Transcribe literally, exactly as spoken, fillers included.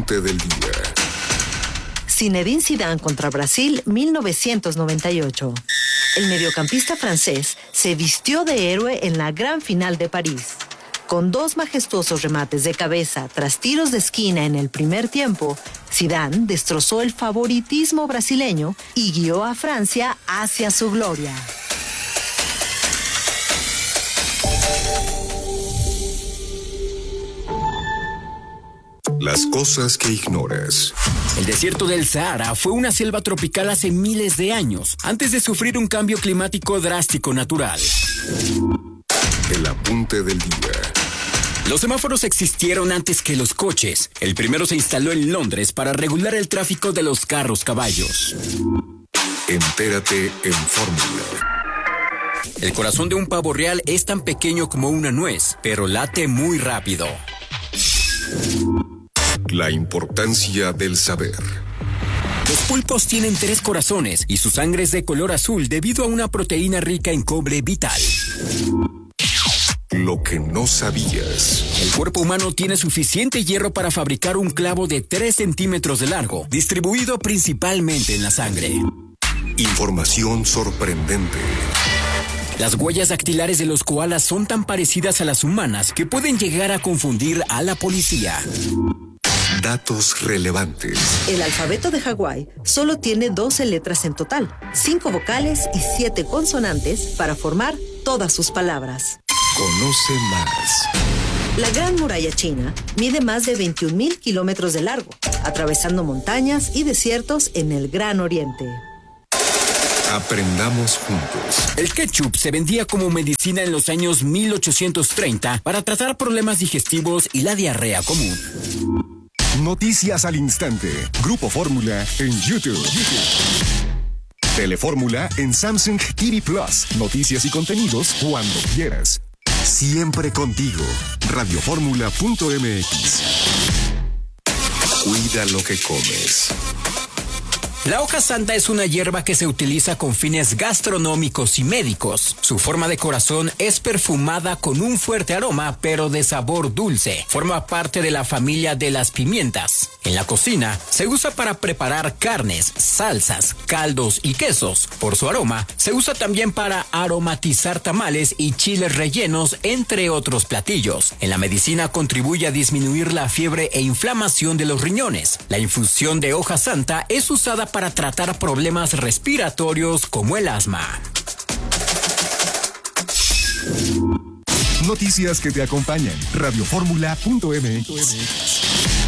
apunte del día. Zinedine Zidane contra Brasil mil novecientos noventa y ocho. El mediocampista francés se vistió de héroe en la gran final de París. Con dos majestuosos remates de cabeza tras tiros de esquina en el primer tiempo, Zidane destrozó el favoritismo brasileño y guió a Francia hacia su gloria. Las cosas que ignoras. El desierto del Sahara fue una selva tropical hace miles de años, antes de sufrir un cambio climático drástico natural. El apunte del día. Los semáforos existieron antes que los coches. El primero se instaló en Londres para regular el tráfico de los carros caballos. Entérate en Fórmula. El corazón de un pavo real es tan pequeño como una nuez, pero late muy rápido. La importancia del saber. Los pulpos tienen tres corazones y su sangre es de color azul debido a una proteína rica en cobre vital. Lo que no sabías. El cuerpo humano tiene suficiente hierro para fabricar un clavo de tres centímetros de largo, distribuido principalmente en la sangre. Información sorprendente. Las huellas dactilares de los koalas son tan parecidas a las humanas que pueden llegar a confundir a la policía. Datos relevantes. El alfabeto de Hawái solo tiene doce letras en total, cinco vocales y siete consonantes para formar todas sus palabras. Conoce más. La Gran Muralla China mide más de veintiún mil kilómetros de largo, atravesando montañas y desiertos en el Gran Oriente. Aprendamos juntos. El ketchup se vendía como medicina en los años mil ochocientos treinta para tratar problemas digestivos y la diarrea común. Noticias al instante. Grupo Fórmula en YouTube. YouTube. Telefórmula en Samsung T V Plus. Noticias y contenidos cuando quieras. Siempre contigo. Radioformula punto m x. Cuida lo que comes. La hoja santa es una hierba que se utiliza con fines gastronómicos y médicos. Su forma de corazón es perfumada con un fuerte aroma, pero de sabor dulce. Forma parte de la familia de las pimientas. En la cocina, se usa para preparar carnes, salsas, caldos y quesos. Por su aroma, se usa también para aromatizar tamales y chiles rellenos, entre otros platillos. En la medicina contribuye a disminuir la fiebre e inflamación de los riñones. La infusión de hoja santa es usada para tratar problemas respiratorios como el asma. Noticias que te acompañan. Radioformula punto m x.